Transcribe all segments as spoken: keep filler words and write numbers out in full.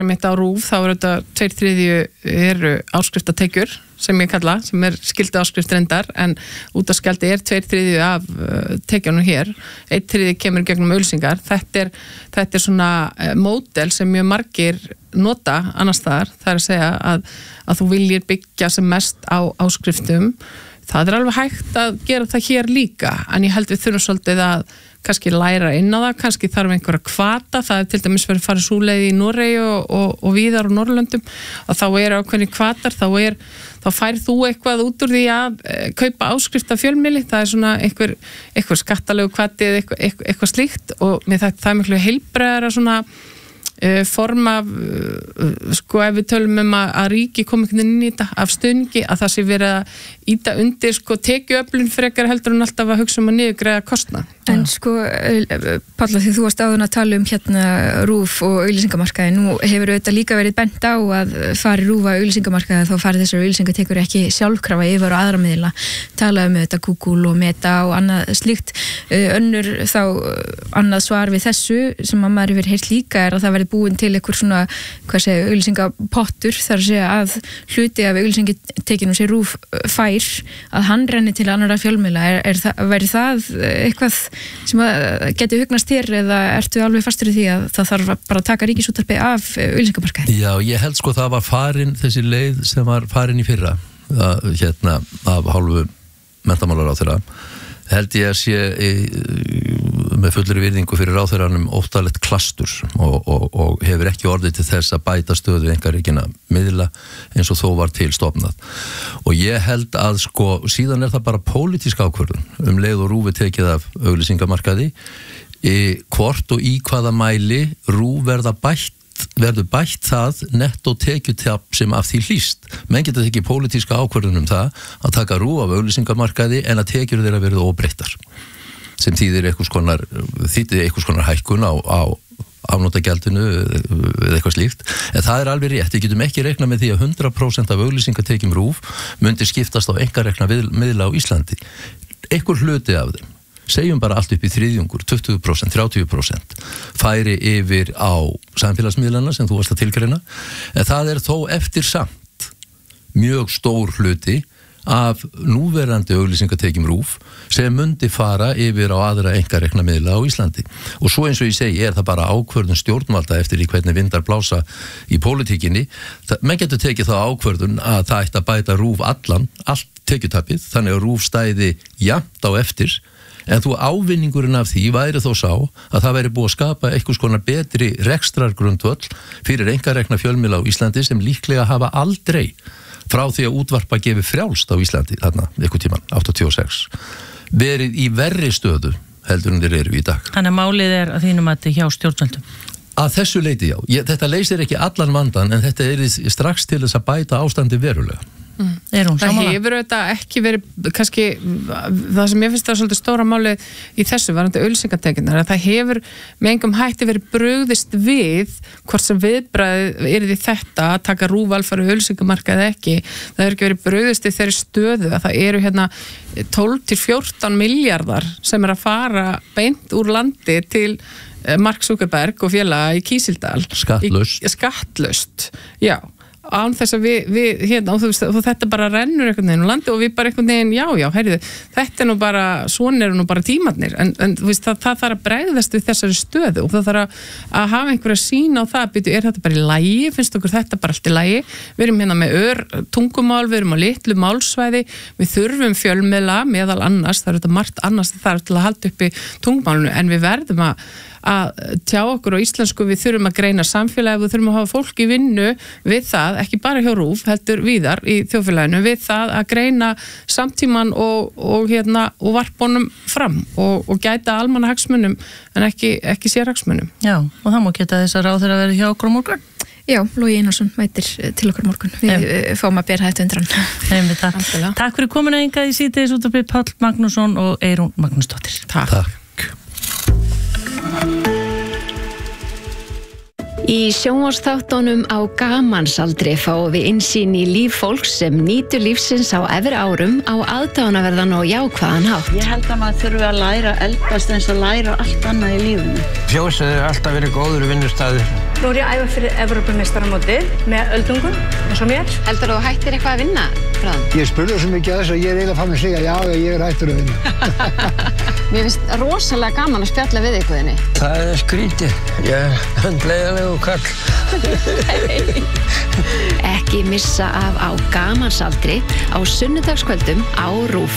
mitt á RÚV, þá er þetta tveir þriðju eru áskriftatekjur sem ég kalla, sem er skildu áskrift reyndar, en útvarpsgjaldið er tveir þriðju af uh, tekjunum hér, einn þriðju kemur gegnum auglýsingar. Þetta er, þetta er svona uh, módel sem mjög margir nota annars staðar, það er að segja að, að þú viljir byggja sem mest á áskriftum. Það er alveg hægt að gera það hér líka, en ég held við þurfum svolítið að kannski læra inn á það, kannski þarf einhver að hvata, það er til dæmis verið að fara súleið í Noregi og, og, og víðar á Norrlöndum, og þá er ákveðin hvatar, þá er, þá færð þú eitthvað út úr því að e, kaupa áskrift af fjölmiðli, það er svona einhver, einhver skattalegu hvati eða eitthvað, eitthvað, eitthvað slíkt, og með þetta það er miklu heilbreiðara svona e, form af, e, sko ef við tölum um að, að ríki kom einhvern veginn inn í þetta af stuðningi, að það sé verið að íta undir sko tekjuöflun frekar heldur en alltaf að hugsa um að niðurgreiða kostnað. En sko, Páll, því þú varst áðun að tala um hérna RÚV og auglýsingamarkaði, nú hefur auðvitað líka verið bent á að fari RÚV á auglýsingamarkaði þá fari þessar auglýsingatekur ekki sjálfkrafa yfir á aðra miðla, tala um auðvitað Google og Meta og annað slíkt. Önnur þá annað svar við þessu sem að maður hefur heyrt líka er að það verði búin til einhver svona, hvað segja, auglýsingapottur, þar að segja að hluti af auglýsingatekinu sem RÚV fær, að hann renni til annarra fjölmiðla. Er, er það, verður það eitthvað sem að geti hugnast þér eða ertu alveg fastur í því að það þarf bara að taka ríkisútvarpi af auglýsingamarkaði? Já, ég held sko það var farin þessi leið sem var farin í fyrra að, hérna af hálfu menntamálaráðherra, held ég að sé e, með fullri virðingu fyrir ráðherranum óttalegt klastur og, og, og hefur ekki orðið til þess að bæta stöðu einkaríkina miðla eins og þó var til stofnað. Og ég held að sko síðan er það bara pólitísk ákvörðun um leið og RÚV tekið af auglýsingamarkaði, e, hvort og í hvaða mæli RÚV verða bætt verður bætt það netto tekjutap sem af því hlýst. Menn geta ekki pólitíska ákvörðun um það að taka RÚV af auglýsingamarkaði en að tekjur þeirra verið óbreyttar. Sem þýðir einhvers konar, þýðir einhvers konar hækkun á, á afnotagjaldinu eða eitthvað slíkt. En það er alveg rétt, við getum ekki reikna með því að hundrað prósent af auglýsingatekjum RÚV myndi skiptast á einkarekna miðla á Íslandi. Einhver hluti af þeim, segjum bara allt upp í þriðjungur, tuttugu prósent, þrjátíu prósent, færi yfir á samfélagsmiðlana sem þú varst að tilgreina, en það er þó eftir samt mjög stór hluti af núverandi auglýsingatekjum RÚV sem mundi fara yfir á aðra einkarekna miðla á Íslandi. Og svo eins og ég segi, er það bara ákvörðun stjórnvalda eftir í hvernig vindar blása í pólitíkinni. Menn getur tekið þá ákvörðun að það ætti að bæta RÚV allan, allt tekjutapið, þannig að RÚV stæði jafnt á eftir. En þú ávinningurinn af því væri þó sá að það væri búið að skapa einhvers konar betri rekstrargrundvöll fyrir einkarekna fjölmiðla á Íslandi sem líklega hafa aldrei frá því að útvarpa gefi frjálst á Íslandi þarna einhvern tímann, áttatíu og sex, verið í verri stöðu heldur en þeir eru í dag. Þannig að málið er að þínum að hjá stjórnvöldum? Að þessu leyti já. Ég, þetta leysir ekki allan vandan en þetta er strax til þess að bæta ástandi verulega. Mm. Það hefur auðvitað ekki verið kannski, það sem ég finnst það svolítið stóra máli í þessu varandi auglýsingatekjurnar, að það hefur með engum hætti verið brugðist við hvort sem viðbragð er því þetta að taka RÚV alfarið auglýsingamarkað ekki, það hefur ekki verið brugðist í þeirri stöðu að það eru hérna tólf til fjórtán milljarðar sem er að fara beint úr landi til Mark Zuckerberg og félaga í Kísildal skattlaust, í, skattlaust já án þess að við, við hérna, og, veist, og þetta bara rennur einhvern veginn úr landi og við bara einhvern veginn, já, já, heyrðu, þetta er nú bara, svona eru nú bara tímarnir, en, en veist, það, það þarf að bregðast við þessari stöðu og það þarf að, að hafa einhverja sín á það, byrju, er þetta bara í lagi, finnst okkur þetta bara allt í lagi, við erum hérna með ör tungumál, við erum á litlu málsvæði, við þurfum fjölmiðla meðal annars, það er þetta margt annars það þarf til að halda uppi tungumálunu, en við verðum að að tjá okkur á íslensku, við þurfum að greina samfélagi, við þurfum að hafa fólk í vinnu við það, ekki bara hjá RÚV, heldur víðar í þjóðfélaginu, við það að greina samtíman og, og hérna og varpunum fram og, og gæta almannahagsmunum en ekki, ekki sérhagsmunum. Já, og það má geta þess að ráðherra verið hjá okkur á morgun. Já, Logi Einarsson mætir til okkur morgun. Við Eim. fáum að bera þetta undir hann. Takk. Takk fyrir komuna hingað í síðdegis útvarpið, Páll Magnússon og Eyrún Magnúsdóttir. Takk. Takk. Í sjónvarpsþáttunum á Gamansaldri fáum við innsýn í líf fólks sem nýtur lífsins á efri árum á aðdáunarverðan og jákvæðan hátt. Ég held að maður þurfi að læra eldast eins og læra allt annað í lífinu. Fjósið er alltaf verið góður vinnustæður. Nú er ég að æfa fyrir Evrópumeistaramótið með öldungum, eins og mér. Heldur þú hættir eitthvað að vinna, bráðum? Ég spurði svo mikið að þess að ég er eiginlega fann að segja já, ég er hættur að vinna. Mér finnst rosalega gaman að spjalla við ykkur þinni. Það er skrítið. Ég er handleiðanlegu kall. Ekki missa af á Gamansaldri á sunnudagskvöldum á RÚV.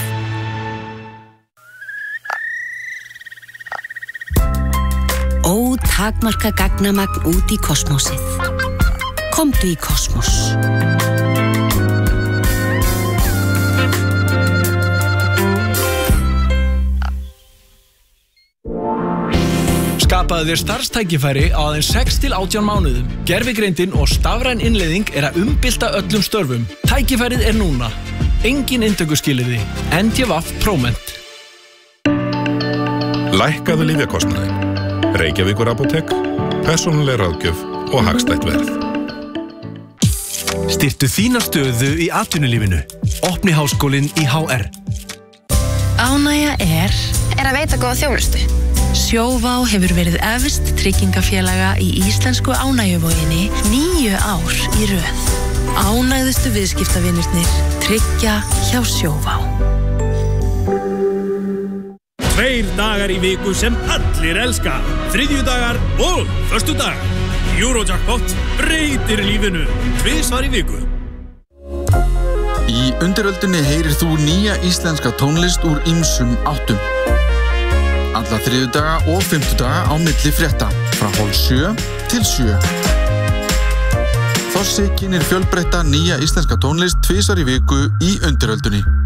Ótakmarka gagnamagn út í kosmósið. Komdu í kosmos. Skapaðu þér starfstækifæri á aðeins sex til átján mánuðum. Gervigreindin og stafræn innleiðing er að umbylta öllum störfum. Tækifærið er núna. Engin inntökuskilyrði. N D V Proment. Lækkaðu lyfjakostnaðinn. Reykjavíkur apótek, persónuleg ráðgjöf og hagstætt verð. Styrktu þína stöðu í atvinnulífinu. Opni háskólinn í H R. Ánægja er Er að veita góða þjónustu. Sjóvá hefur verið efst tryggingafélaga í íslensku ánægjuvoginni níu ár í röð. Ánægðustu viðskiptavinirnir tryggja hjá Sjóvá. Tveir dagar í viku sem allir elska. Þriðjudagar og föstudagar. Eurojackpot breytir lífinu. Tvisvar í viku. Í undiröldinni heyrir þú nýja íslenska tónlist úr ýmsum áttum. Alla þriðjudaga og fimmtudaga á milli frétta. Frá hálf sjö til sjö. Þossi kynnir fjölbreytta nýja íslenska tónlist tvisvar í viku í undiröldinni.